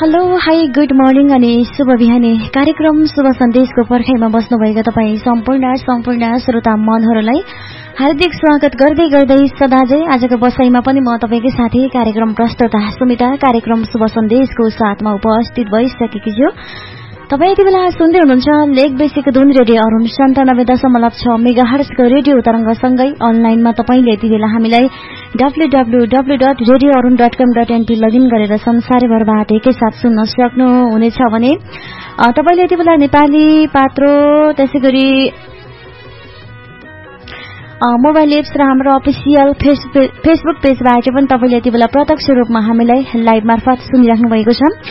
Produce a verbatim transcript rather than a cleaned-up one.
Hello hi good morning अनि शुभ बिहानी कार्यक्रम शुभ सन्देशको पर्खाइमा बस्नुभएका तपाईँ सम्पूर्ण सम्पूर्ण श्रोता मनहरूलाई हार्दिक स्वागत गर्दै गर्दै सदाझै आजको बसाइमा पनि म तपाईकै साथी कार्यक्रम प्रस्तुता सुमिता कार्यक्रम शुभ सन्देशको साथमा उपस्थित भइसकेकी छु। तपाईँ यति बेला सुन्दै हुनुहुन्छ लेक बेसीको धुन रेडियो अरुण सन्तानब्बे दशमलव छ मेगा हर्जको रेडियो तरंगसँगै अनलाइनमा तपाईले यति बेला हामीलाई W W W dot radio Arun dot कम डट एनपी लगइन गरेर संसारभरबाट एकैसाथ सुन्न सक्नुहुनेछ भने तपाईले यति बेला नेपाली पात्रो त्यसैगरी मोबाइल एप्स र हाम्रो अफिसियल फेसबुक पेजबाट पनि तपाईले यति बेला प्रत्यक्ष रूपमा हामीलाई लाइभ मार्फत सुनिराख्नु भएको छ।